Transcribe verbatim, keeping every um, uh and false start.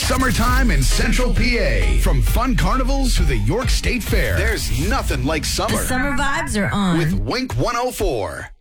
Summertime in Central P A. From fun carnivals to the York State Fair, there's nothing like summer. The summer vibes are on. With Wink one oh four.